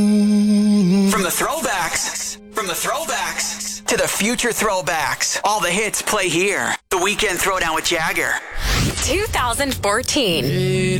From the throwbacks to the future throwbacks. All the hits play here. The Weekend Throwdown with Jagger. 2014.